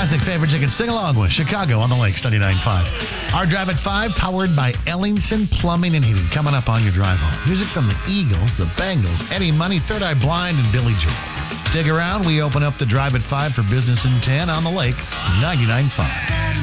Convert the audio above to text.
classic favorites you can sing along with. Chicago on the Lakes, 99.5. Our Drive at 5, powered by Ellingson Plumbing and Heating. Coming up on your drive home. Music from the Eagles, the Bengals, Eddie Money, Third Eye Blind, and Billy Joel. Stick around. We open up the Drive at 5 for Business in 10 on the Lakes, 99.5.